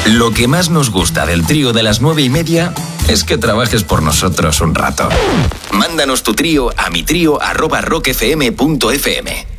Lo que más nos gusta del trío de las 9:30 es que trabajes por nosotros un rato. Mándanos tu trío a mitrio@rockfm.fm.